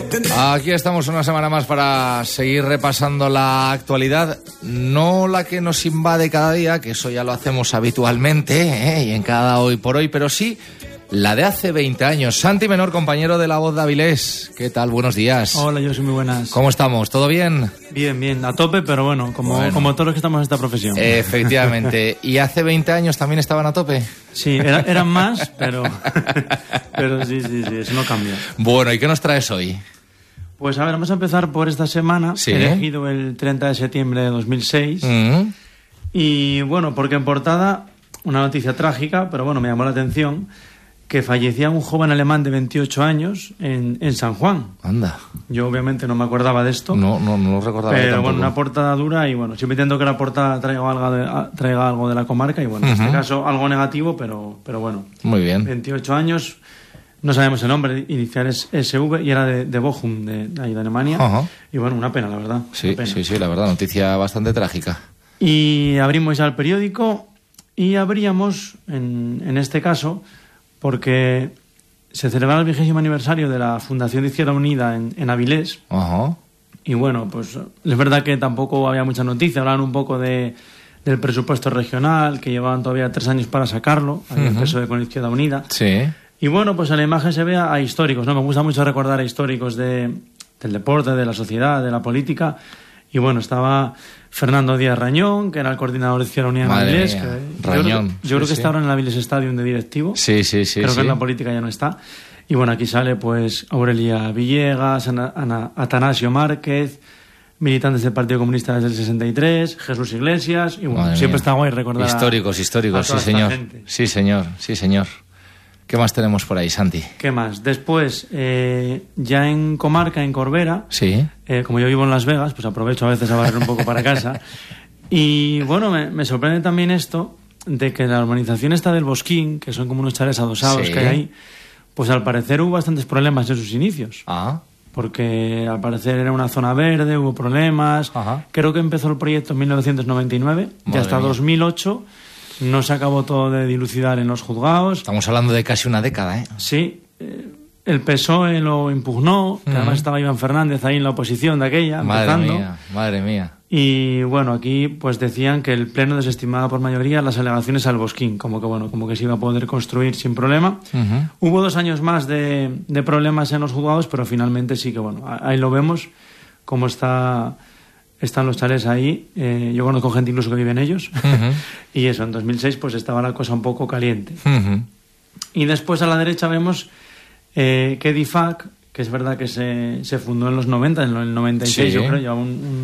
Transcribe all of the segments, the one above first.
Aquí estamos una semana más para seguir repasando la actualidad, no la que nos invade cada día, que eso ya lo hacemos habitualmente, y en cada hoy por hoy, pero sí la de hace 20 años. Santi Menor, compañero de La Voz de Avilés. ¿Qué tal? Buenos días. Hola, yo soy muy buenas. ¿Cómo estamos? ¿Todo bien? Bien, a tope, pero bueno, como todos los que estamos en esta profesión. Efectivamente. ¿Y hace 20 años también estaban a tope? Sí, eran más, pero sí, eso no cambia. Bueno, ¿y qué nos traes hoy? Pues a ver, vamos a empezar por esta semana. Sí. He elegido el 30 de septiembre de 2006. Y bueno, porque en portada, una noticia trágica, pero bueno, me llamó la atención, que fallecía un joven alemán de 28 años en San Juan. Anda. Yo obviamente no me acordaba de esto. No lo recordaba. Pero bueno, una portada dura y bueno, siempre intento que la portada traiga algo de la comarca y bueno, en este caso algo negativo, pero bueno. Muy bien. 28 años, no sabemos el nombre, inicial es SV y era de Bochum, de ahí de Alemania. Y bueno, una pena, la verdad. Sí, la verdad, noticia bastante trágica. Y abrimos ya el periódico y abríamos, en este caso, porque se celebraba el 20º aniversario de la Fundación de Izquierda Unida en Avilés. Y bueno, pues es verdad que tampoco había mucha noticia. Hablaban un poco del presupuesto regional, que llevaban todavía 3 años para sacarlo, el PSOE con Izquierda Unida. Sí. Y bueno, pues en la imagen se ve a históricos, ¿no? Me gusta mucho recordar a históricos del deporte, de la sociedad, de la política. Y bueno, estaba Fernando Díaz Rañón, que era el coordinador de Izquierda Unida en Avilés. Rañón. Yo creo que está ahora en el Avilés Stadium de directivo. Sí. Creo que en la política ya no está. Y bueno, aquí sale pues Aurelia Villegas, Atanasio Márquez, militantes del Partido Comunista desde el 63, Jesús Iglesias. Y bueno, siempre está guay recordar históricos, a sí señor. Sí señor. ¿Qué más tenemos por ahí, Santi? ¿Qué más? Después, ya en comarca, en Corbera, sí. Como yo vivo en Las Vegas, pues aprovecho a veces a barrer un poco para casa. Y bueno, me sorprende también esto de que la urbanización esta del Bosquín, que son como unos chalés adosados que hay ahí, pues al parecer hubo bastantes problemas en sus inicios. Porque al parecer era una zona verde, hubo problemas. Creo que empezó el proyecto en 1999 y hasta 2008... no se acabó todo de dilucidar en los juzgados. Estamos hablando de casi una década, ¿eh? Sí. El PSOE lo impugnó, que además estaba Iván Fernández ahí en la oposición de aquella, empezando. Madre mía. Y bueno, aquí pues decían que el Pleno desestimaba por mayoría las alegaciones al Bosquín, como que se iba a poder construir sin problema. Hubo 2 años más de problemas en los juzgados, pero finalmente sí que bueno, ahí lo vemos, cómo están los chalés ahí. Yo conozco gente incluso que vive en ellos. Y eso, en 2006 pues estaba la cosa un poco caliente. Y después a la derecha vemos que DIFAC, que es verdad que se fundó en los 90, en el 96 yo creo,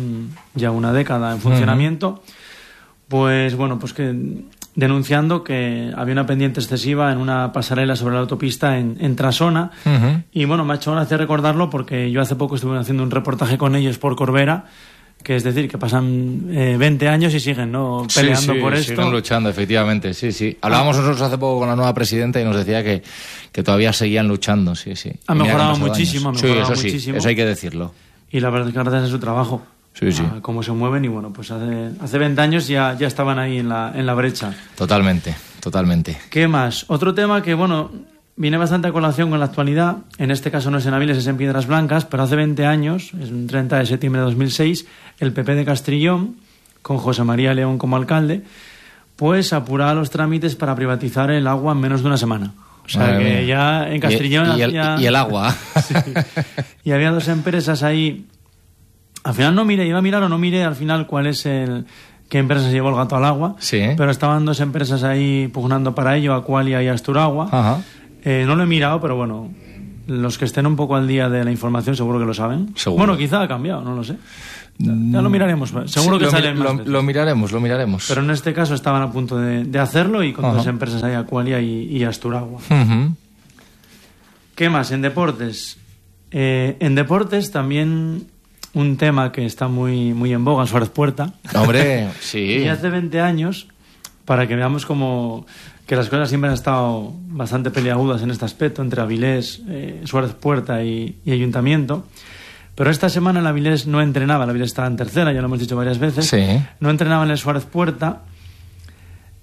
ya una década en funcionamiento. Pues bueno, pues que denunciando que había una pendiente excesiva en una pasarela sobre la autopista en Trasona. Y bueno, me ha hecho gracia recordarlo porque yo hace poco estuve haciendo un reportaje con ellos por Corbera, que es decir, que pasan 20 años y siguen peleando por esto. Siguen luchando, efectivamente, sí. Hablábamos nosotros hace poco con la nueva presidenta y nos decía que todavía seguían luchando, sí. Ha mejorado muchísimo, muchísimo. Eso hay que decirlo. Y la verdad es que gracias a su trabajo, cómo se mueven, y bueno, pues hace 20 años ya estaban ahí en la brecha. Totalmente. ¿Qué más? Otro tema que, bueno, viene bastante a colación con la actualidad, en este caso no es en Avilés, es en Piedras Blancas, pero hace 20 años, es el 30 de septiembre de 2006, el PP de Castrillón, con José María León como alcalde, pues apuraba los trámites para privatizar el agua en menos de una semana. O sea que ya en Castrillón... Y el agua. Sí. Y había 2 empresas ahí. Al final iba a mirar o no miré al final cuál es qué empresa se llevó el gato al agua. Sí. Pero estaban 2 empresas ahí pugnando para ello, Aqualia y Asturagua. No lo he mirado, pero bueno, los que estén un poco al día de la información seguro que lo saben. Seguro. Bueno, quizá ha cambiado, no lo sé. Ya lo miraremos. Seguro que salen más veces. Lo miraremos. Pero en este caso estaban a punto de hacerlo y con 2 empresas ahí, Aqualia y Asturagua. ¿Qué más? En deportes. En deportes también un tema que está muy, muy en boga, Suárez Puerta. Hombre, sí. Y hace 20 años, para que veamos como que las cosas siempre han estado bastante peliagudas en este aspecto, entre Avilés, Suárez Puerta y Ayuntamiento. Pero esta semana el Avilés no entrenaba, el Avilés estaba en tercera, ya lo hemos dicho varias veces. Sí. No entrenaba en el Suárez Puerta.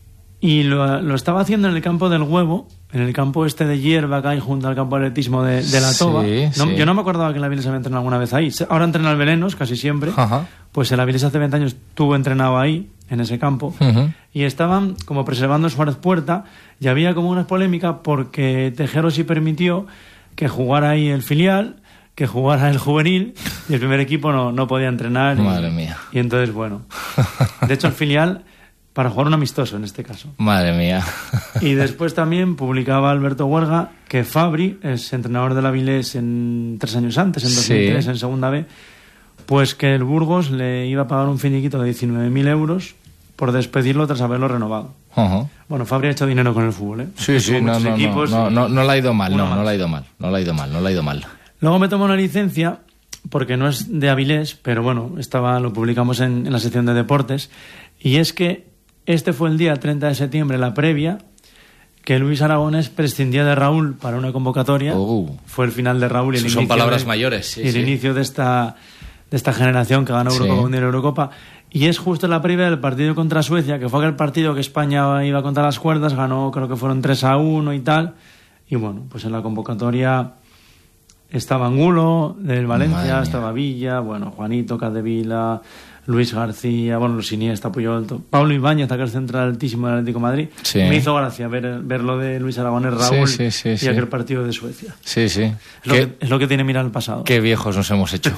Y lo estaba haciendo en el campo del Huevo, en el campo este de hierba que hay junto al campo de atletismo de la Toba. Sí. Yo no me acordaba que el Avilés había entrenado alguna vez ahí. Ahora entrena el Belenos, casi siempre. Ajá. Pues el Avilés hace 20 años estuvo entrenado ahí, en ese campo. Y estaban como preservando Suárez Puerta, y había como una polémica porque Tejero sí permitió que jugara ahí el filial, que jugara el juvenil, y el primer equipo no podía entrenar. Madre mía. Y entonces, bueno. De hecho, el filial, para jugar un amistoso en este caso. Madre mía. Y después también publicaba Alberto Huelga que Fabri, es entrenador del Avilés 3 años antes, en 2003, en Segunda B, pues que el Burgos le iba a pagar un finiquito de 19.000 euros por despedirlo tras haberlo renovado. Bueno, Fabri ha hecho dinero con el fútbol, ¿eh? Sí, no le ha ido mal, no le ha ido mal. Luego me tomó una licencia, porque no es de Avilés, pero bueno, lo publicamos en la sección de deportes, y es que este fue el día 30 de septiembre, la previa, que Luis Aragonés prescindía de Raúl para una convocatoria. Fue el final de Raúl y el son palabras mayores. El inicio de esta generación que ganó Eurocopa Mundial y Eurocopa. Y es justo la previa del partido contra Suecia, que fue aquel partido que España iba contra las cuerdas, ganó, creo que fueron 3-1 y tal. Y bueno, pues en la convocatoria estaba Angulo del Valencia, estaba Villa, bueno, Juanito Capdevila, Luis García, bueno, los Iniesta, Puyol, Pablo Ibáñez, aquel central altísimo del Atlético de Madrid. Me hizo gracia ver lo de Luis Aragonés, Raúl y aquel partido de Suecia. Es lo que tiene mirar el pasado. Qué viejos nos hemos hecho.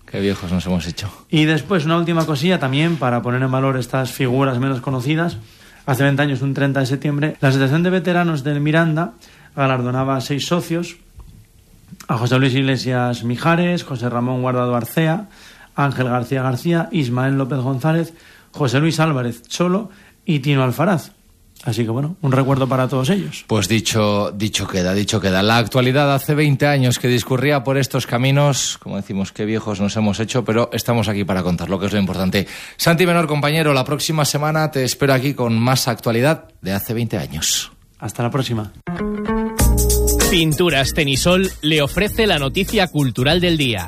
Y después una última cosilla también para poner en valor estas figuras menos conocidas. Hace 20 años, un 30 de septiembre, la Asociación de Veteranos del Miranda galardonaba a 6 socios: a José Luis Iglesias Mijares, José Ramón Guardado Arcea, Ángel García, Ismael López González, José Luis Álvarez Cholo y Tino Alfaraz. Así que bueno, un recuerdo para todos ellos. Pues dicho queda. La actualidad hace 20 años que discurría por estos caminos, como decimos, qué viejos nos hemos hecho, pero estamos aquí para contar lo que es lo importante. Santi Menor, compañero, la próxima semana te espero aquí con más actualidad de hace 20 años. Hasta la próxima. Pinturas Tenisol le ofrece la noticia cultural del día.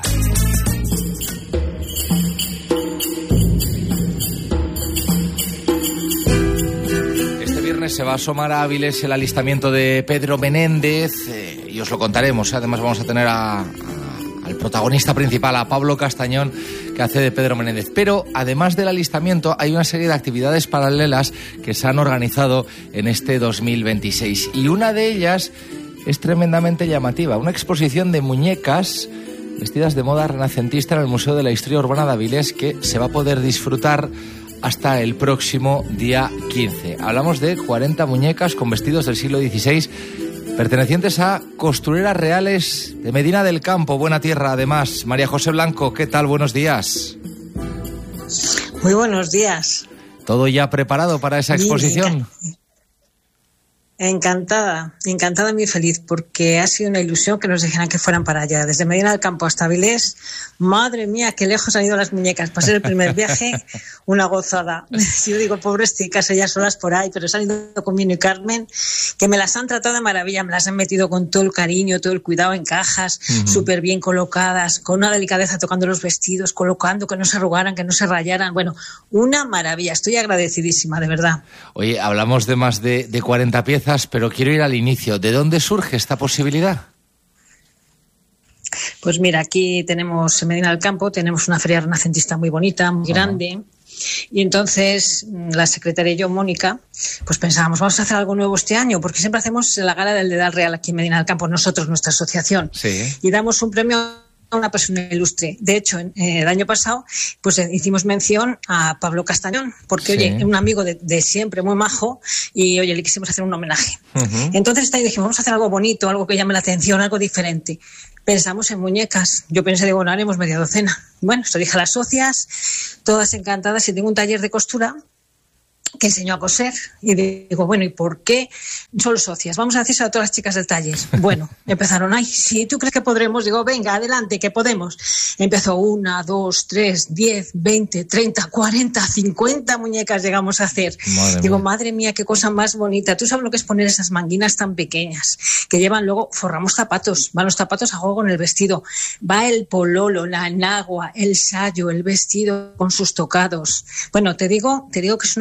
Se va a asomar a Avilés el alistamiento de Pedro Menéndez y os lo contaremos. Además vamos a tener al protagonista principal, a Pablo Castañón, que hace de Pedro Menéndez. Pero además del alistamiento hay una serie de actividades paralelas que se han organizado en este 2026 y una de ellas es tremendamente llamativa. Una exposición de muñecas vestidas de moda renacentista en el Museo de la Historia Urbana de Avilés que se va a poder disfrutar hasta el próximo día 15. Hablamos de 40 muñecas con vestidos del siglo XVI, pertenecientes a costureras reales de Medina del Campo, buena tierra además. María José Blanco, ¿qué tal? Buenos días. Muy buenos días. ¿Todo ya preparado para esa exposición? Encantada y muy feliz, porque ha sido una ilusión que nos dijeran que fueran para allá. Desde Medina del Campo hasta Avilés, madre mía, qué lejos han ido las muñecas. Para ser el primer viaje, una gozada. Yo digo, pobres chicas, ellas solas por ahí, pero se han ido con Mino y Carmen, que me las han tratado de maravilla, me las han metido con todo el cariño, todo el cuidado en cajas, súper bien colocadas, con una delicadeza tocando los vestidos, colocando que no se arrugaran, que no se rayaran. Bueno, una maravilla, estoy agradecidísima, de verdad. Oye, hablamos de más de 40 piezas, pero quiero ir al inicio. ¿De dónde surge esta posibilidad? Pues mira, aquí tenemos en Medina del Campo, tenemos una feria renacentista muy bonita, muy grande, y entonces la secretaria y yo, Mónica, pues pensábamos, vamos a hacer algo nuevo este año, porque siempre hacemos la gala del Dedal Real aquí en Medina del Campo, nosotros, nuestra asociación, y damos un premio a una persona ilustre. De hecho, el año pasado pues hicimos mención a Pablo Castañón, porque oye, un amigo de siempre, muy majo, y oye, le quisimos hacer un homenaje. Entonces este año dijimos, vamos a hacer algo bonito, algo que llame la atención, algo diferente. Pensamos en muñecas. Yo pensé, digo, bueno, haremos media docena. Bueno, esto dije a las socias, todas encantadas, y tengo un taller de costura que enseñó a coser, y digo, bueno, ¿y por qué solo socias? Vamos a decirse a todas las chicas del taller. Bueno, empezaron, ay, si tú crees que podremos, digo, venga, adelante, que podemos. Empezó 1, 2, 3, 10, 20, 30, 40, 50 muñecas llegamos a hacer. Madre mía, qué cosa más bonita. Tú sabes lo que es poner esas manguinas tan pequeñas, que llevan luego, forramos zapatos, van los zapatos a juego con el vestido, va el pololo, la enagua, el sayo, el vestido con sus tocados. Bueno, te digo que es una maravilla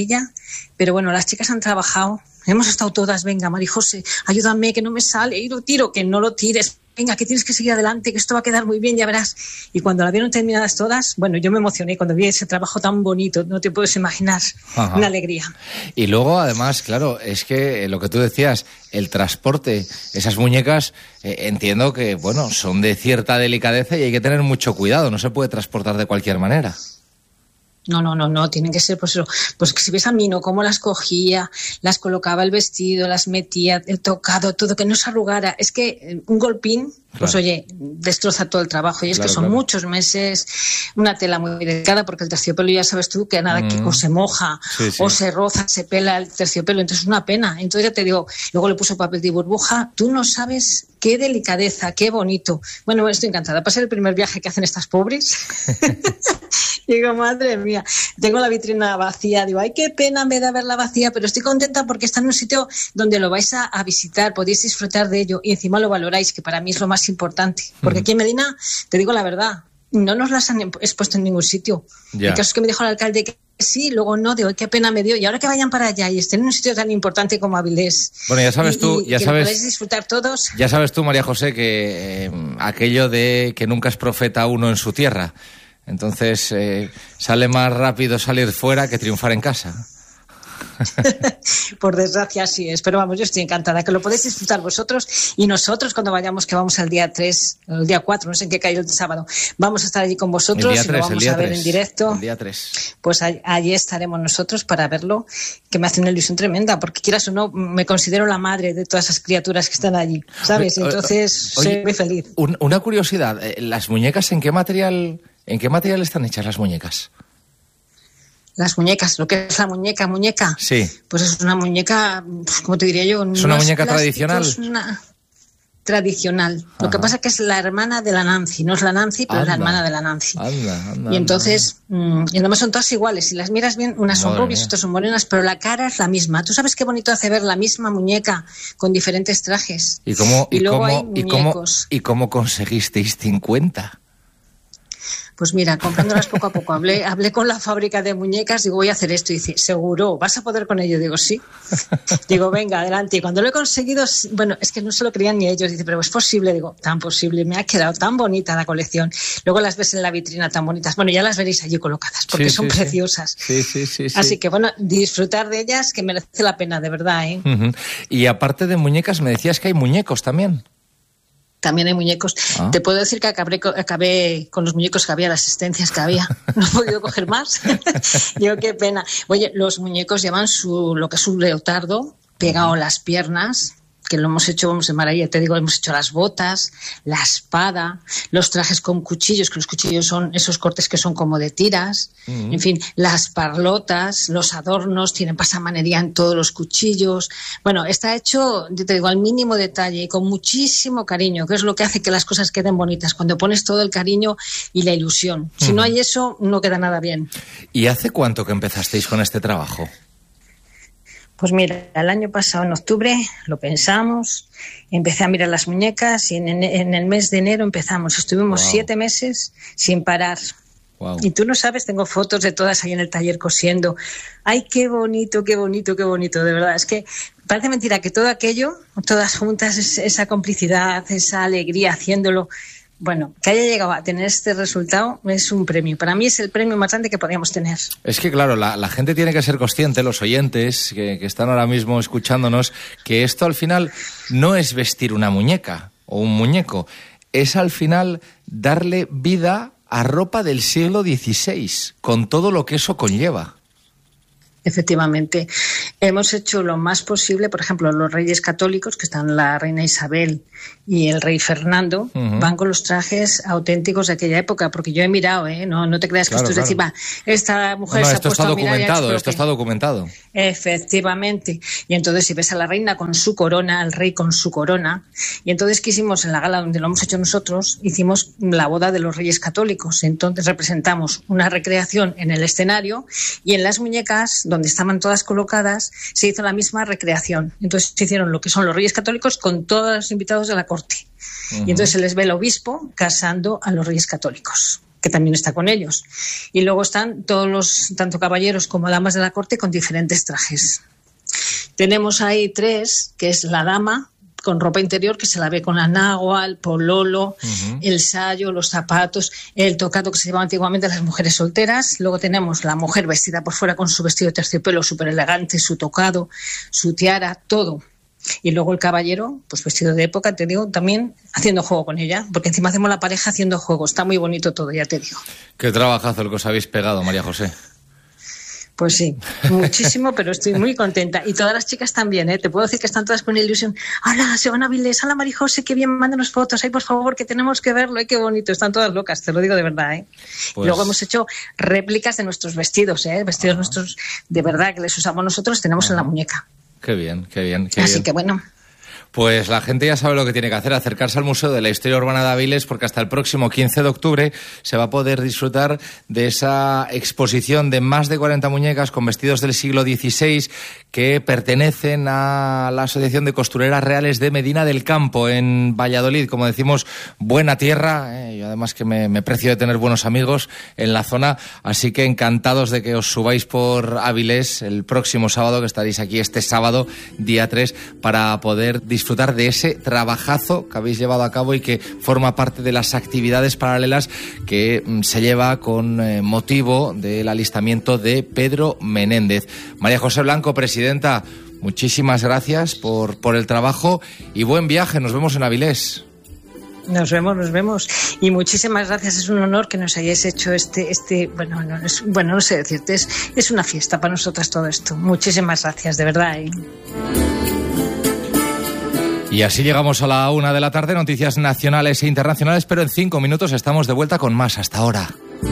maravilla, pero bueno, las chicas han trabajado, hemos estado todas, venga, María José, ayúdame, que no me sale, y lo tiro, que no lo tires, venga, que tienes que seguir adelante, que esto va a quedar muy bien, ya verás. Y cuando la vieron terminadas todas, bueno, yo me emocioné cuando vi ese trabajo tan bonito, no te puedes imaginar, una alegría. Y luego, además, claro, es que lo que tú decías, el transporte, esas muñecas, entiendo que, bueno, son de cierta delicadeza y hay que tener mucho cuidado, no se puede transportar de cualquier manera. No, tienen que ser, pues eso, pues que si ves a Mino cómo las cogía, las colocaba el vestido, las metía, el tocado, todo, que no se arrugara. Es que un golpín, pues claro, oye, destroza todo el trabajo. Y es que son muchos meses, una tela muy delicada, porque el terciopelo ya sabes tú que nada, que o se moja, o se roza, se pela el terciopelo, entonces es una pena. Entonces ya te digo, luego le puso papel de burbuja, tú no sabes qué delicadeza, qué bonito. Bueno, estoy encantada. Pasé el primer viaje que hacen estas pobres. Digo, madre mía, tengo la vitrina vacía. Digo, ay, qué pena me da verla vacía, pero estoy contenta porque está en un sitio donde lo vais a visitar, podéis disfrutar de ello y encima lo valoráis, que para mí es lo más importante. Porque aquí en Medina, te digo la verdad, no nos las han expuesto en ningún sitio. El caso es que me dijo el alcalde que sí, luego no, digo, qué pena me dio. Y ahora que vayan para allá y estén en un sitio tan importante como Avilés. Bueno, ya sabes tú, ya sabes, lo podéis disfrutar todos. Ya sabes tú, María José, que aquello de que nunca es profeta uno en su tierra. Entonces, sale más rápido salir fuera que triunfar en casa. Por desgracia así es, pero vamos, yo estoy encantada que lo podéis disfrutar vosotros y nosotros cuando vayamos, que vamos al día 3, el día 4, no sé en qué cayó el sábado, vamos a estar allí con vosotros y lo vamos a ver en directo. El día 3. Pues allí estaremos nosotros para verlo, que me hace una ilusión tremenda, porque quieras o no, me considero la madre de todas esas criaturas que están allí, ¿sabes? Entonces, soy muy feliz. Una curiosidad, ¿las muñecas en qué material están hechas las muñecas? Las muñecas, lo que es la muñeca. Sí. Pues es una muñeca, ¿cómo te diría yo? ¿Es una muñeca tradicional? Es una tradicional. Lo que pasa es que es la hermana de la Nancy. No es la Nancy, pero es la hermana de la Nancy. Y entonces, y además son todas iguales. Si las miras bien, unas son rubias, otras son morenas, pero la cara es la misma. ¿Tú sabes qué bonito hace ver la misma muñeca con diferentes trajes? ¿Y cómo conseguisteis 50? Pues mira, comprándolas poco a poco. Hablé con la fábrica de muñecas, digo, voy a hacer esto. Y dice, ¿seguro? ¿Vas a poder con ello? Digo, sí. Digo, venga, adelante. Y cuando lo he conseguido, bueno, es que no se lo creían ni ellos. Dice, pero es posible. Digo, tan posible. Me ha quedado tan bonita la colección. Luego las ves en la vitrina tan bonitas. Bueno, ya las veréis allí colocadas, porque son preciosas. Sí. Así que, bueno, disfrutar de ellas, que merece la pena, de verdad, ¿eh? Y aparte de muñecas, me decías que hay muñecos también. También hay muñecos. Te puedo decir que acabé con los muñecos que había, las asistencias que había. No he podido coger más. Digo, qué pena. Oye, los muñecos llevan lo que es un leotardo pegado a las piernas, que lo hemos hecho, vamos, de maravilla. Te digo, hemos hecho las botas, la espada, los trajes con cuchillos, que los cuchillos son esos cortes que son como de tiras. En fin, las parlotas, los adornos, tienen pasamanería en todos los cuchillos. Bueno, está hecho, te digo, al mínimo detalle y con muchísimo cariño, que es lo que hace que las cosas queden bonitas, cuando pones todo el cariño y la ilusión. Si no hay eso, no queda nada bien. ¿Y hace cuánto que empezasteis con este trabajo? Pues mira, el año pasado, en octubre, lo pensamos, empecé a mirar las muñecas y en el mes de enero empezamos. Estuvimos 7 meses sin parar. Wow. Y tú no sabes, tengo fotos de todas ahí en el taller cosiendo. ¡Ay, qué bonito, qué bonito, qué bonito! De verdad, es que parece mentira que todo aquello, todas juntas, esa complicidad, esa alegría haciéndolo... Bueno, que haya llegado a tener este resultado es un premio. Para mí es el premio más grande que podríamos tener. Es que, claro, la gente tiene que ser consciente, los oyentes que están ahora mismo escuchándonos, que esto al final no es vestir una muñeca o un muñeco. Es al final darle vida a ropa del siglo XVI, con todo lo que eso conlleva. Efectivamente. Hemos hecho lo más posible, por ejemplo, los reyes católicos, que están la reina Isabel y el rey Fernando, van con los trajes auténticos de aquella época, porque yo he mirado, no te creas que esto es decir, esta mujer se ha puesto a mirar. Esto está documentado. Efectivamente. Y entonces si ves a la reina con su corona, al rey con su corona, y entonces quisimos, en la gala donde lo hemos hecho nosotros, hicimos la boda de los reyes católicos. Entonces representamos una recreación en el escenario y en las muñecas, donde estaban todas colocadas, se hizo la misma recreación. Entonces se hicieron lo que son los reyes católicos con todos los invitados de la corte. Y entonces se les ve el obispo casando a los reyes católicos. que también está con ellos. Y luego están todos los, tanto caballeros como damas de la corte, con diferentes trajes. Tenemos ahí 3, que es la dama, con ropa interior, que se la ve con la náhuatl, el pololo, el sayo, los zapatos, el tocado que se llevaba antiguamente a las mujeres solteras. Luego tenemos la mujer vestida por fuera con su vestido de terciopelo súper elegante, su tocado, su tiara, todo. Y luego el caballero, pues vestido de época, te digo, también haciendo juego con ella, porque encima hacemos la pareja haciendo juego. Está muy bonito todo, ya te digo. Qué trabajazo el que os habéis pegado, María José. Pues sí, muchísimo, pero estoy muy contenta. Y todas las chicas también, ¿eh? Te puedo decir que están todas con ilusión. ¡Hala, se van a Avilés! ¡Hala, María José, qué bien! Mándanos fotos. ¡Ay, por favor, que tenemos que verlo! ¡Ay, qué bonito! Están todas locas, te lo digo de verdad, ¿eh? Pues... Y luego hemos hecho réplicas de nuestros vestidos, ¿eh? Vestidos nuestros de verdad que les usamos nosotros, tenemos en la muñeca. Qué bien, qué bien. Así que bueno... Pues la gente ya sabe lo que tiene que hacer, acercarse al Museo de la Historia Urbana de Avilés, porque hasta el próximo 15 de octubre se va a poder disfrutar de esa exposición de más de 40 muñecas con vestidos del siglo XVI que pertenecen a la Asociación de Costureras Reales de Medina del Campo, en Valladolid. Como decimos, buena tierra, y además que me precio de tener buenos amigos en la zona, así que encantados de que os subáis por Avilés el próximo sábado, que estaréis aquí este sábado, día 3, para poder disfrutar de ese trabajazo que habéis llevado a cabo y que forma parte de las actividades paralelas que se lleva con motivo del alistamiento de Pedro Menéndez. María José Blanco, presidenta, muchísimas gracias por el trabajo y buen viaje. Nos vemos en Avilés. Nos vemos. Y muchísimas gracias. Es un honor que nos hayáis hecho no sé decirte, es una fiesta para nosotras todo esto. Muchísimas gracias, de verdad, ¿eh? Y así llegamos a la 1 de la tarde, noticias nacionales e internacionales, pero en 5 minutos estamos de vuelta con más. Hasta ahora.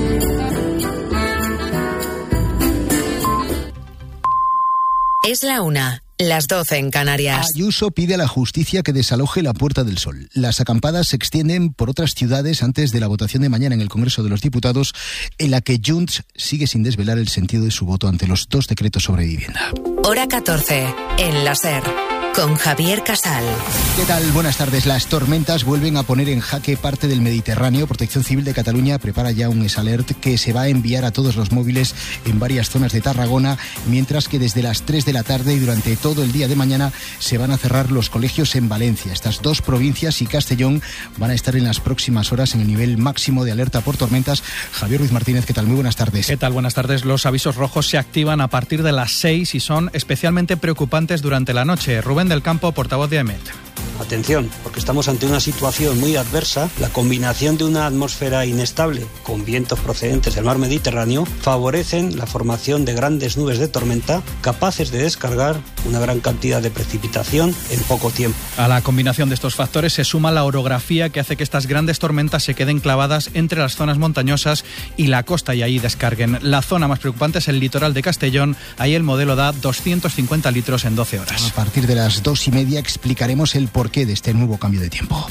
Es la 1, las 12 en Canarias. Ayuso pide a la justicia que desaloje la Puerta del Sol. Las acampadas se extienden por otras ciudades antes de la votación de mañana en el Congreso de los Diputados, en la que Junts sigue sin desvelar el sentido de su voto ante los 2 decretos sobre vivienda. Hora 14, en la SER. Con Javier Casal. ¿Qué tal? Buenas tardes. Las tormentas vuelven a poner en jaque parte del Mediterráneo. Protección Civil de Cataluña prepara ya un SALERT que se va a enviar a todos los móviles en varias zonas de Tarragona, mientras que desde las 3 de la tarde y durante todo el día de mañana se van a cerrar los colegios en Valencia. Estas 2 provincias y Castellón van a estar en las próximas horas en el nivel máximo de alerta por tormentas. Javier Ruiz Martínez, ¿qué tal? Muy buenas tardes. ¿Qué tal? Buenas tardes. Los avisos rojos se activan a partir de las 6 y son especialmente preocupantes durante la noche. Rubén del Campo, portavoz de AEMET. Atención, porque estamos ante una situación muy adversa. La combinación de una atmósfera inestable con vientos procedentes del mar Mediterráneo favorecen la formación de grandes nubes de tormenta capaces de descargar una gran cantidad de precipitación en poco tiempo. A la combinación de estos factores se suma la orografía que hace que estas grandes tormentas se queden clavadas entre las zonas montañosas y la costa y ahí descarguen. La zona más preocupante es el litoral de Castellón. Ahí el modelo da 250 litros en 12 horas. A partir de las 2:30 explicaremos el porqué de este nuevo cambio de tiempo.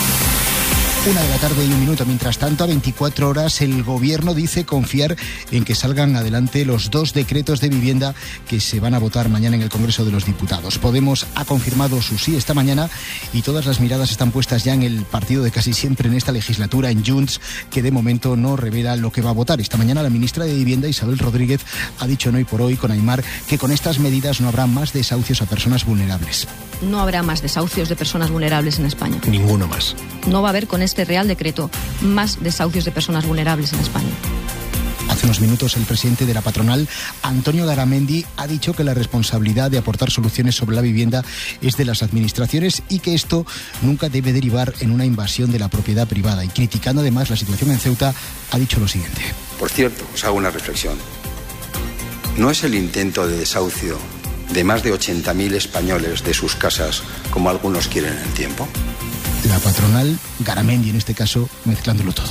1 de la tarde y 1 minuto. Mientras tanto, a 24 horas, el Gobierno dice confiar en que salgan adelante los 2 decretos de vivienda que se van a votar mañana en el Congreso de los Diputados. Podemos ha confirmado su sí esta mañana y todas las miradas están puestas ya en el partido de casi siempre en esta legislatura, en Junts, que de momento no revela lo que va a votar. Esta mañana la ministra de Vivienda, Isabel Rodríguez, ha dicho en Hoy por Hoy con Aimar que con estas medidas no habrá más desahucios a personas vulnerables. No habrá más desahucios de personas vulnerables en España. Ninguno más. No va a haber con este Real Decreto más desahucios de personas vulnerables en España. Hace unos minutos el presidente de la patronal, Antonio Garamendi, ha dicho que la responsabilidad de aportar soluciones sobre la vivienda es de las administraciones y que esto nunca debe derivar en una invasión de la propiedad privada. Y criticando además la situación en Ceuta, ha dicho lo siguiente. Por cierto, os hago una reflexión. ¿No es el intento de desahucio de más de 80.000 españoles de sus casas como algunos quieren en el tiempo? La patronal, Garamendi en este caso, mezclándolo todo.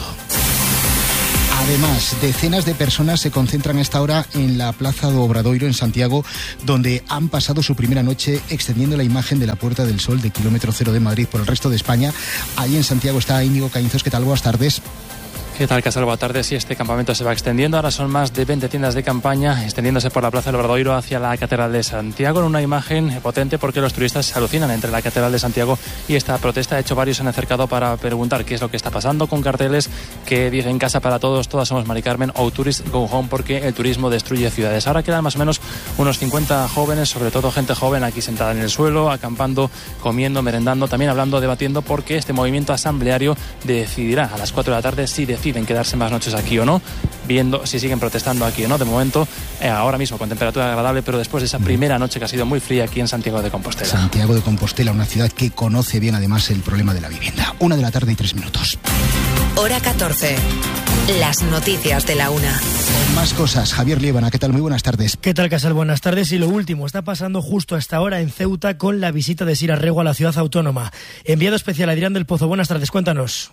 Además, decenas de personas se concentran a esta hora en la Plaza do Obradoiro en Santiago, donde han pasado su primera noche extendiendo la imagen de la Puerta del Sol de kilómetro cero de Madrid por el resto de España. Ahí en Santiago está Íñigo Caínzos. ¿Qué tal? Buenas tardes. ¿Qué tal, Casal? Buenas tardes. Sí, este campamento se va extendiendo. Ahora son más de 20 tiendas de campaña, extendiéndose por la Plaza del Obradoiro hacia la Catedral de Santiago, en una imagen potente porque los turistas se alucinan entre la Catedral de Santiago y esta protesta. De hecho, varios se han acercado para preguntar qué es lo que está pasando, con carteles que dicen casa para todos, todas somos Mari Carmen, o tourist go home, porque el turismo destruye ciudades. Ahora quedan más o menos unos 50 jóvenes, sobre todo gente joven, aquí sentada en el suelo, acampando, comiendo, merendando, también hablando, debatiendo, porque este movimiento asambleario decidirá a las 4 de la tarde si deciden quedarse más noches aquí o no, viendo si siguen protestando aquí o no. De momento, ahora mismo con temperatura agradable, pero después de esa primera noche que ha sido muy fría aquí en Santiago de Compostela. Santiago de Compostela, una ciudad que conoce bien además el problema de la vivienda. 1:03 p.m. Hora 14. Las noticias de la 1. Con más cosas, Javier Liébana, ¿qué tal? Muy buenas tardes. ¿Qué tal, Casal? Buenas tardes. Y lo último está pasando justo a esta hora en Ceuta con la visita de Sira Rego a la ciudad autónoma. Enviado especial Adrián del Pozo, buenas tardes, cuéntanos.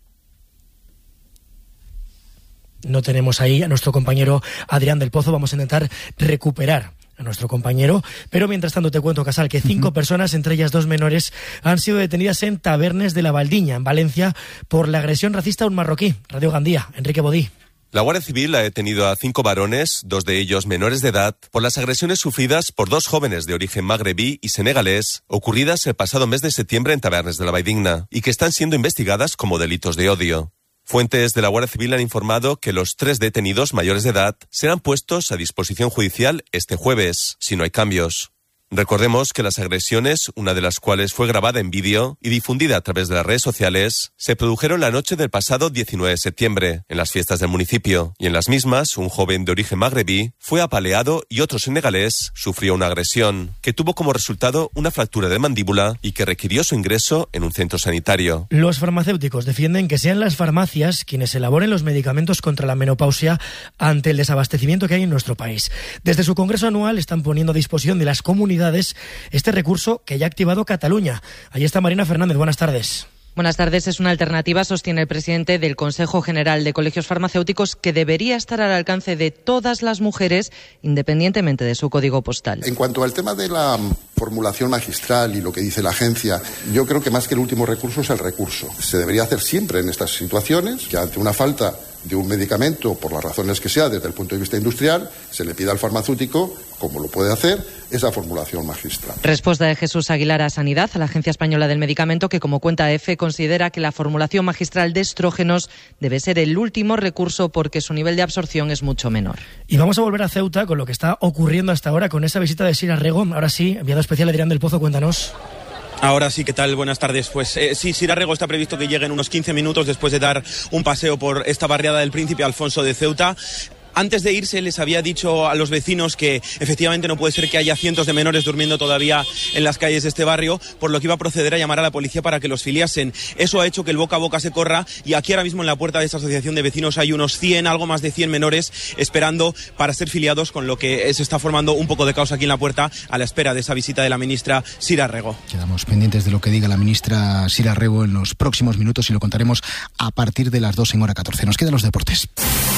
No tenemos ahí a nuestro compañero Adrián del Pozo, vamos a intentar recuperar a nuestro compañero, pero mientras tanto te cuento, Casal, que 5 personas, entre ellas 2 menores, han sido detenidas en Tabernes de la Valdiña, en Valencia, por la agresión racista a un marroquí. Radio Gandía, Enrique Bodí. La Guardia Civil ha detenido a 5 varones, 2 de ellos menores de edad, por las agresiones sufridas por 2 jóvenes de origen magrebí y senegalés, ocurridas el pasado mes de septiembre en Tabernes de la Valdiña, y que están siendo investigadas como delitos de odio. Fuentes de la Guardia Civil han informado que los 3 detenidos mayores de edad serán puestos a disposición judicial este jueves, si no hay cambios. Recordemos que las agresiones, una de las cuales fue grabada en vídeo y difundida a través de las redes sociales, se produjeron la noche del pasado 19 de septiembre, en las fiestas del municipio, y en las mismas, un joven de origen magrebí fue apaleado y otro senegalés sufrió una agresión, que tuvo como resultado una fractura de mandíbula y que requirió su ingreso en un centro sanitario. Los farmacéuticos defienden que sean las farmacias quienes elaboren los medicamentos contra la menopausia ante el desabastecimiento que hay en nuestro país. Desde su congreso anual están poniendo a disposición de las comunidades este recurso que ya ha activado Cataluña. Allí está Marina Fernández, buenas tardes. Buenas tardes. Es una alternativa, sostiene el presidente del Consejo General de Colegios Farmacéuticos, que debería estar al alcance de todas las mujeres, independientemente de su código postal. En cuanto al tema de la formulación magistral y lo que dice la agencia, yo creo que más que el último recurso es el recurso. Se debería hacer siempre en estas situaciones, que ante una falta de un medicamento, por las razones que sea, desde el punto de vista industrial, se le pida al farmacéutico, como lo puede hacer, esa formulación magistral. Respuesta de Jesús Aguilar a Sanidad, a la Agencia Española del Medicamento, que, como cuenta EFE, considera que la formulación magistral de estrógenos debe ser el último recurso porque su nivel de absorción es mucho menor. Y vamos a volver a Ceuta con lo que está ocurriendo hasta ahora con esa visita de Sira Rego. Ahora sí, enviado especial Adrián del Pozo, cuéntanos. Ahora sí, ¿qué tal? Buenas tardes. Pues sí, Sira Rego está previsto que llegue en unos 15 minutos después de dar un paseo por esta barriada del Príncipe Alfonso de Ceuta. Antes de irse les había dicho a los vecinos que efectivamente no puede ser que haya cientos de menores durmiendo todavía en las calles de este barrio, por lo que iba a proceder a llamar a la policía para que los filiasen. Eso ha hecho que el boca a boca se corra y aquí ahora mismo en la puerta de esta asociación de vecinos hay unos 100, algo más de 100 menores esperando para ser filiados, con lo que se está formando un poco de caos aquí en la puerta a la espera de esa visita de la ministra Sira Rego. Quedamos pendientes de lo que diga la ministra Sira Rego en los próximos minutos y lo contaremos a partir de las 2 en hora 14. Nos quedan los deportes.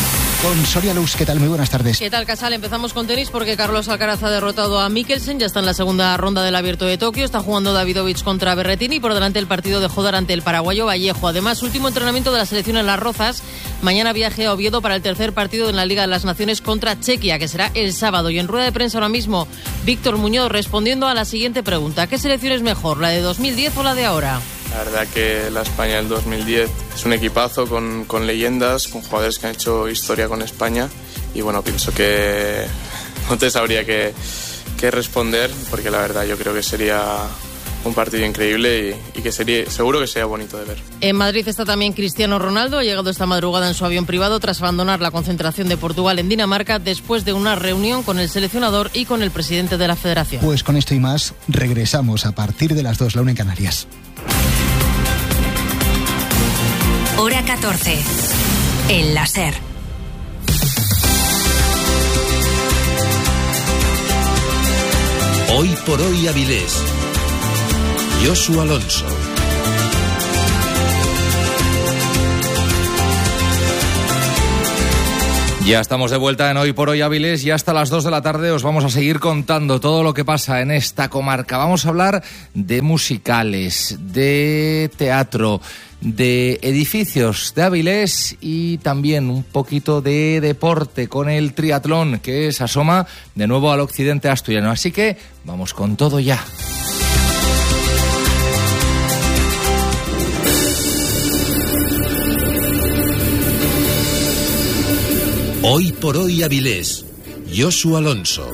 Con Soria Luz, ¿qué tal? Muy buenas tardes. ¿Qué tal, Casal? Empezamos con tenis porque Carlos Alcaraz ha derrotado a Mikkelsen, ya está en la segunda ronda del Abierto de Tokio, está jugando Davidovich contra Berrettini y por delante el partido de Jodar ante el paraguayo Vallejo. Además, último entrenamiento de la selección en Las Rozas, mañana viaje a Oviedo para el tercer partido en la Liga de las Naciones contra Chequia, que será el sábado. Y en rueda de prensa ahora mismo, Víctor Muñoz respondiendo a la siguiente pregunta: ¿qué selección es mejor, la de 2010 o la de ahora? La verdad que la España del 2010 es un equipazo con leyendas, con jugadores que han hecho historia con España y bueno, pienso que no te sabría qué responder, porque la verdad yo creo que sería un partido increíble y que seguro que sería bonito de ver. En Madrid está también Cristiano Ronaldo, ha llegado esta madrugada en su avión privado tras abandonar la concentración de Portugal en Dinamarca después de una reunión con el seleccionador y con el presidente de la federación. Pues con esto y más regresamos a partir de las 2, la 1 en Canarias. Hora 14. El láser. Hoy por hoy Avilés. Josu Alonso. Ya estamos de vuelta en Hoy por Hoy Avilés y hasta las 2 de la tarde os vamos a seguir contando todo lo que pasa en esta comarca. Vamos a hablar de musicales, de teatro, de edificios de Avilés y también un poquito de deporte con el triatlón que se asoma de nuevo al occidente asturiano. Así que vamos con todo ya. Hoy por Hoy Avilés, Josu Alonso.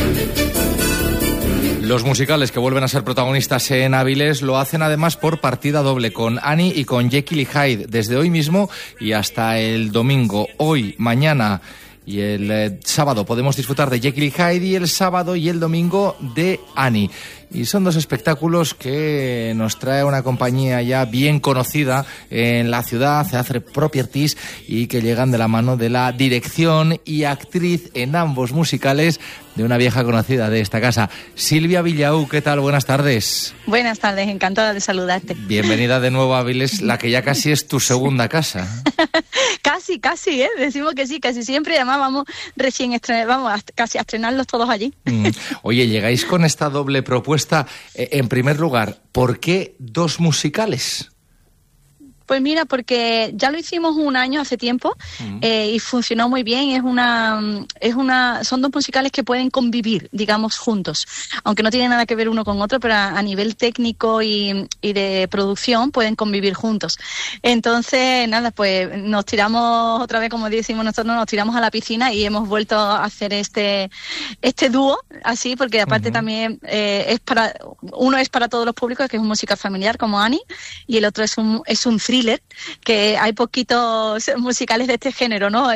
Los musicales que vuelven a ser protagonistas en Avilés lo hacen además por partida doble, con Annie y con Jekyll y Hyde, desde hoy mismo y hasta el domingo. Hoy, mañana y el sábado podemos disfrutar de Jekyll y Hyde y el sábado y el domingo de Annie. Y son dos espectáculos que nos trae una compañía ya bien conocida en la ciudad, Theatre Properties, y que llegan de la mano de la dirección y actriz en ambos musicales de una vieja conocida de esta casa, Silvia Villaú. ¿Qué tal? Buenas tardes. Buenas tardes, encantada de saludarte. Bienvenida de nuevo a Avilés, la que ya casi es tu segunda casa. Casi, decimos que sí, casi siempre. Además vamos casi a estrenarlos todos allí. Oye, llegáis con esta doble propuesta. En primer lugar, ¿por qué dos musicales? Pues mira, porque ya lo hicimos un año hace tiempo y funcionó muy bien. Son dos musicales que pueden convivir, digamos, juntos, aunque no tienen nada que ver uno con otro, pero a nivel técnico y de producción pueden convivir juntos. Entonces, nada, pues nos tiramos otra vez, como decimos nosotros, nos tiramos a la piscina y hemos vuelto a hacer este dúo, así, porque aparte también uno es para todos los públicos, que es un musical familiar como Annie, y el otro es un thriller, que hay poquitos musicales de este género, ¿no?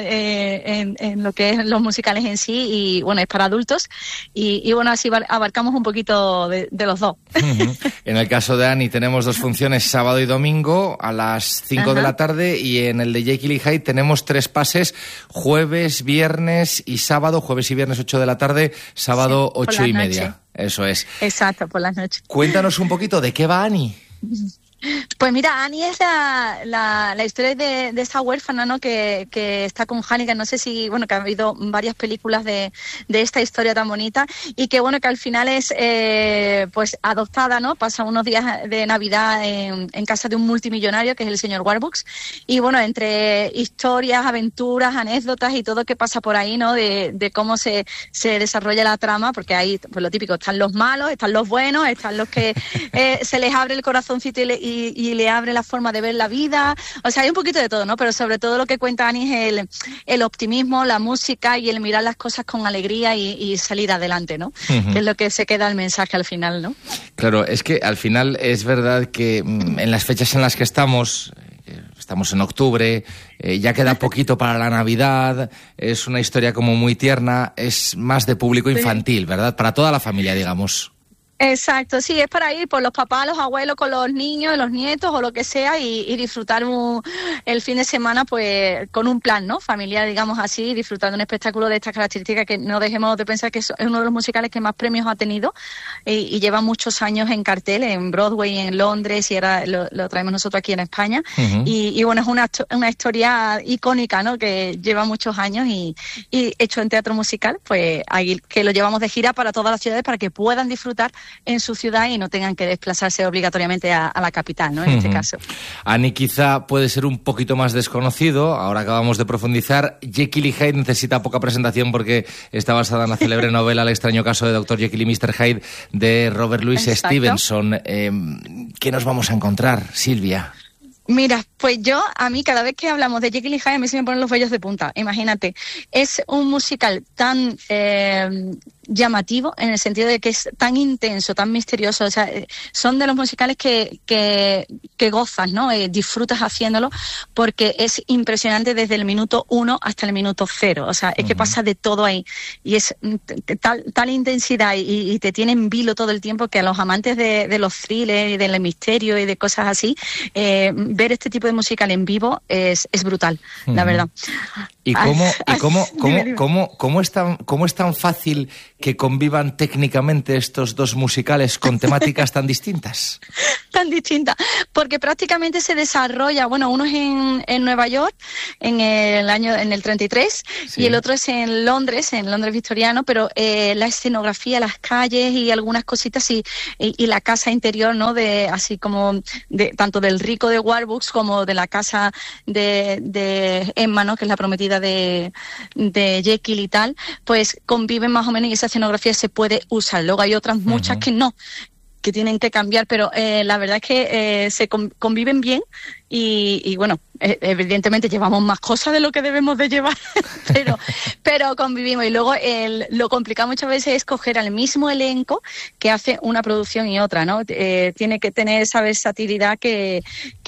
En lo que es los musicales en sí, y bueno, es para adultos y bueno, así abarcamos un poquito de los dos. En el caso de Annie tenemos dos funciones, sábado y domingo a las 5 de la tarde, y en el de Jekyll y Hyde tenemos 3 pases, jueves, viernes y sábado, jueves y viernes 8 de la tarde, sábado 8:30. Eso es. Exacto, por las noches. Cuéntanos un poquito de qué va Annie. Pues mira, Annie es la historia de esa huérfana, ¿no? Que está con Hannigan. No sé si, bueno, que ha habido varias películas de esta historia tan bonita, y que bueno, que al final es pues adoptada, ¿no? Pasa unos días de Navidad en casa de un multimillonario que es el señor Warbucks, y bueno, entre historias, aventuras, anécdotas y todo que pasa por ahí, ¿no? De cómo se desarrolla la trama, porque ahí, pues lo típico, están los malos, están los buenos, están los que se les abre el corazoncito y le abre la forma de ver la vida. O sea, hay un poquito de todo, ¿no? Pero sobre todo lo que cuenta Annie es el optimismo, la música y el mirar las cosas con alegría y salir adelante, ¿no? Que es lo que se queda el mensaje al final, ¿no? Claro, es que al final es verdad que en las fechas en las que estamos en octubre, ya queda poquito para la Navidad, es una historia como muy tierna, es más de público infantil, ¿verdad? Para toda la familia, digamos. Exacto, sí, es para ir por los papás, los abuelos, con los niños, los nietos o lo que sea, y disfrutar el fin de semana pues con un plan, ¿no? Familiar, digamos así, disfrutando un espectáculo de estas características, que no dejemos de pensar que es uno de los musicales que más premios ha tenido y lleva muchos años en cartel, en Broadway, en Londres, y ahora lo traemos nosotros aquí en España. Y bueno, es una historia icónica, ¿no? Que lleva muchos años y hecho en teatro musical, pues ahí, que lo llevamos de gira para todas las ciudades para que puedan disfrutar en su ciudad y no tengan que desplazarse obligatoriamente a la capital, ¿no? En este caso. Annie quizá puede ser un poquito más desconocido, ahora acabamos de profundizar. Jekyll y Hyde necesita poca presentación porque está basada en la célebre novela El extraño caso de Dr. Jekyll y Mr. Hyde de Robert Louis Stevenson. ¿Qué nos vamos a encontrar, Silvia? Mira, pues a mí cada vez que hablamos de Jekyll y Hyde a mí se me ponen los vellos de punta. Imagínate, es un musical tan llamativo en el sentido de que es tan intenso, tan misterioso. O sea, son de los musicales que gozas, ¿no? Disfrutas haciéndolo, porque es impresionante desde el minuto 1 hasta el minuto 0. O sea, es que pasa de todo ahí. Y es tal intensidad y te tiene en vilo todo el tiempo, que a los amantes de los thrillers y del misterio y de cosas así, ver este tipo de musical en vivo es brutal, la verdad. ¿Y cómo es tan fácil que convivan técnicamente estos dos musicales con temáticas tan distintas? Tan distintas, porque prácticamente se desarrolla, bueno, uno es en Nueva York en el 33 sí. Y el otro es en Londres victoriano, pero la escenografía, las calles y algunas cositas y la casa interior, ¿no? De así como de tanto del rico de Warbucks como de la casa de Emma, ¿no? Que es la prometida de Jekyll y tal, pues conviven más o menos y esa escenografía se puede usar. Luego hay otras muchas que no, que tienen que cambiar, pero la verdad es que se conviven bien y bueno, evidentemente llevamos más cosas de lo que debemos de llevar, pero convivimos. Y luego lo complicado muchas veces es coger al mismo elenco que hace una producción y otra, ¿no? Tiene que tener esa versatilidad que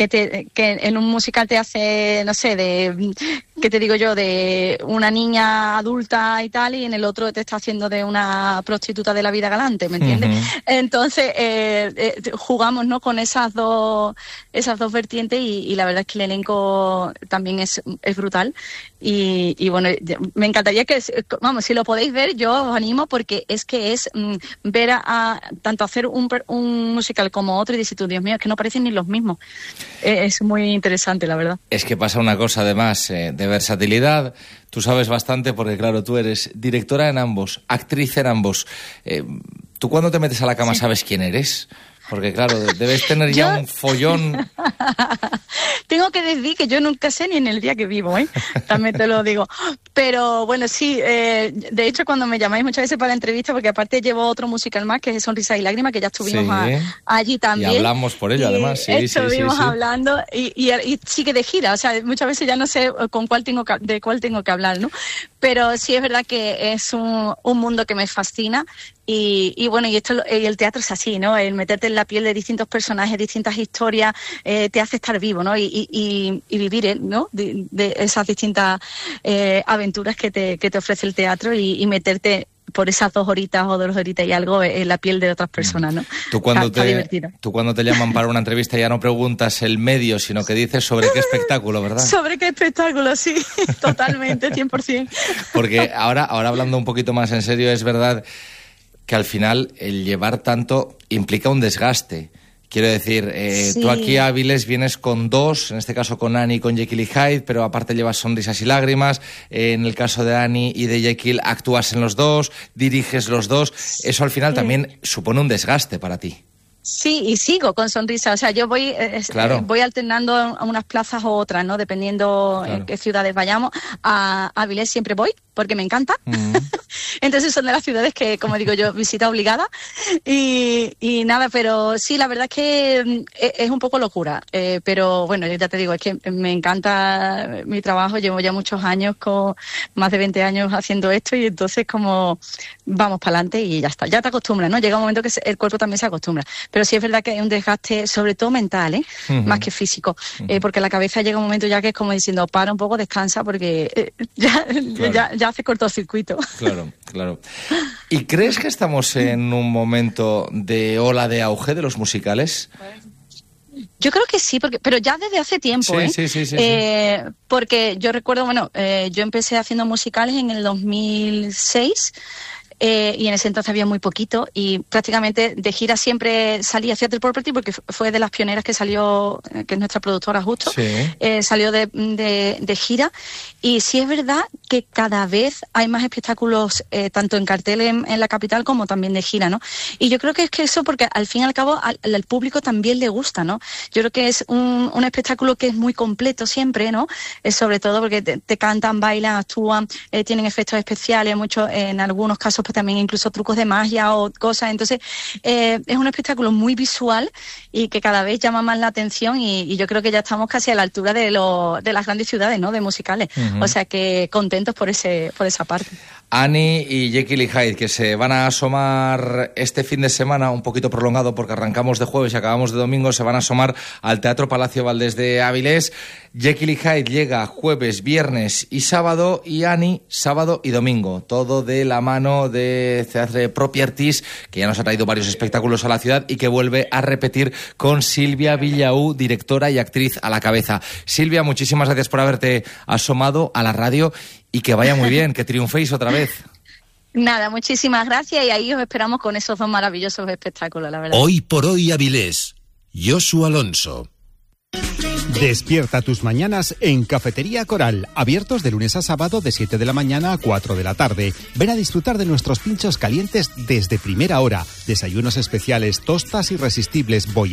en un musical te hace, no sé, ¿qué te digo yo? De una niña adulta y tal, y en el otro te está haciendo de una prostituta de la vida galante, ¿me entiendes? Uh-huh. Entonces jugamos, ¿no? Con esas dos vertientes y la verdad es que el elenco también es brutal y bueno, me encantaría que, vamos, si lo podéis ver, yo os animo porque es que es ver tanto hacer un musical como otro y decir tú, Dios mío, es que no parecen ni los mismos. Es muy interesante, la verdad. Es que pasa una cosa además de versatilidad. Tú sabes bastante porque, claro, tú eres directora en ambos, actriz en ambos. ¿Tú cuando te metes a la cama sabes quién eres? Porque, claro, debes tener ya un follón. Tengo que decir que yo nunca sé ni en el día que vivo, ¿eh? También te lo digo. Pero, bueno, sí, de hecho, cuando me llamáis muchas veces para la entrevista, porque aparte llevo otro musical más, que es Sonrisa y Lágrima, que ya estuvimos allí también. Y hablamos por ello, además. Sí, estuvimos hablando y sigue de gira. O sea, muchas veces ya no sé de cuál tengo que hablar, ¿no? Pero sí es verdad que es un mundo que me fascina. Y bueno, y el teatro es así, ¿no? El meterte en la piel de distintos personajes, distintas historias, te hace estar vivo, ¿no? Y vivir, ¿no? De esas distintas aventuras que te ofrece el teatro y meterte por esas 2 horitas o 2 horitas y algo en la piel de otras personas, ¿no? Tú cuando te llaman para una entrevista ya no preguntas el medio, sino que dices sobre qué espectáculo, ¿verdad? Sobre qué espectáculo, sí, totalmente, 100%. Porque ahora hablando un poquito más en serio, es verdad que al final el llevar tanto implica un desgaste. Quiero decir, sí. Tú aquí a Avilés vienes con 2, en este caso con Annie y con Jekyll y Hyde, pero aparte llevas Sonrisas y Lágrimas. En el caso de Annie y de Jekyll actúas en los 2, diriges los 2. Eso al final también supone un desgaste para ti. Sí, y sigo con Sonrisa. O sea, yo voy alternando a unas plazas u otras, ¿no? Dependiendo en qué ciudades vayamos. A Avilés siempre voy, porque me encanta. Entonces son de las ciudades que, como digo yo, visita obligada. Y nada, pero sí, la verdad es que es un poco locura. Pero bueno, ya te digo, es que me encanta mi trabajo. Llevo ya muchos años, con más de 20 años haciendo esto, y entonces como vamos para adelante y ya está. Ya te acostumbras, ¿no? Llega un momento que el cuerpo también se acostumbra. Pero sí es verdad que hay un desgaste, sobre todo mental, más que físico. Porque la cabeza llega un momento ya que es como diciendo, para un poco, descansa, porque ya hace cortocircuito. Claro. ¿Y crees que estamos en un momento de ola de auge de los musicales? Yo creo que sí, pero ya desde hace tiempo, Sí. Porque yo recuerdo, yo empecé haciendo musicales en el 2006. Y en ese entonces había muy poquito y prácticamente de gira siempre salía Theatre Property, porque fue de las pioneras que salió, que es nuestra productora justo, salió de gira. Y sí es verdad que cada vez hay más espectáculos, tanto en cartel en la capital como también de gira, ¿no? Y yo creo que es que eso, porque al fin y al cabo al público también le gusta, ¿no? Yo creo que es un espectáculo que es muy completo siempre, ¿no? Sobre todo porque te cantan, bailan, actúan, tienen efectos especiales, muchos, en algunos casos pues también incluso trucos de magia o cosas. Entonces es un espectáculo muy visual y que cada vez llama más la atención, y yo creo que ya estamos casi a la altura de las grandes ciudades, ¿no? De musicales. O sea que contentos por esa parte. Annie y Jekyll y Hyde, que se van a asomar este fin de semana, un poquito prolongado porque arrancamos de jueves y acabamos de domingo, se van a asomar al Teatro Palacio Valdés de Avilés. Jekyll y Hyde llega jueves, viernes y sábado, y Annie sábado y domingo. Todo de la mano de Theatre Properties, que ya nos ha traído varios espectáculos a la ciudad y que vuelve a repetir con Silvia Villaú, directora y actriz a la cabeza. Silvia, muchísimas gracias por haberte asomado a la radio y que vaya muy bien, que triunféis otra vez. Nada, muchísimas gracias y ahí os esperamos con esos 2 maravillosos espectáculos, la verdad. Hoy por hoy Avilés, Josu Alonso. Despierta tus mañanas en Cafetería Coral, abiertos de lunes a sábado de 7 de la mañana a 4 de la tarde. Ven a disfrutar de nuestros pinchos calientes desde primera hora, desayunos especiales, tostas irresistibles,